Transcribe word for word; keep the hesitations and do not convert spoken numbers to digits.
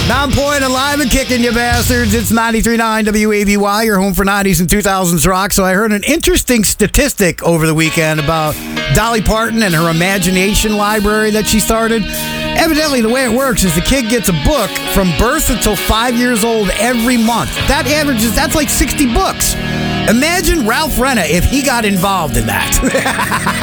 Non-point, alive and kicking, you bastards. It's ninety-three point nine W A V Y, your home for nineties and two thousands rock. So I heard an interesting statistic over the weekend about Dolly Parton and her imagination library that she started. Evidently, the way it works is the kid gets a book from birth until five years old every month. That averages, that's like sixty books. Imagine Ralph Renna if he got involved in that.